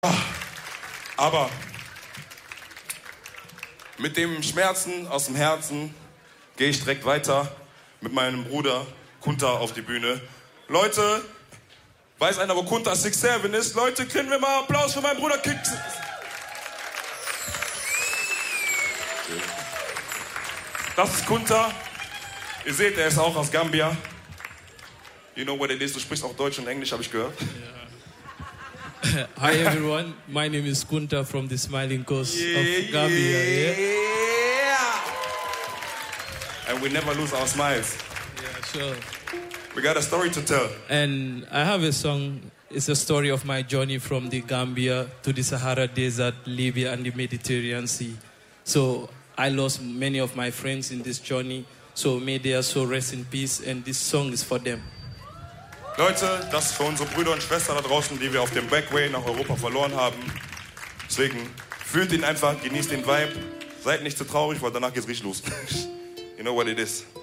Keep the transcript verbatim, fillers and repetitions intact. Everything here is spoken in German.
Aber mit dem Schmerzen aus dem Herzen gehe ich direkt weiter mit meinem Bruder Kunta auf die Bühne. Leute, weiß einer, wo Kunta six seven ist? Leute, kriegen wir mal Applaus für meinen Bruder Kicks. Das ist Kunta. Ihr seht, er ist auch aus Gambia. You know what it is, du sprichst auch Deutsch und Englisch, habe ich gehört. Yeah. Hi everyone, my name is Kunta from the Smiling Coast yeah, of Gambia. Yeah. yeah. And we never lose our smiles. Yeah, sure. We got a story to tell. And I have a song. It's a story of my journey from the Gambia to the Sahara Desert, Libya, and the Mediterranean Sea. So I lost many of my friends in this journey. So may their soul rest in peace. And this song is for them. Leute, das ist für unsere Brüder und Schwestern da draußen, die wir auf dem Backway nach Europa verloren haben. Deswegen fühlt ihn einfach, genießt den Vibe. Seid nicht zu traurig, weil danach geht's richtig los. You know what it is.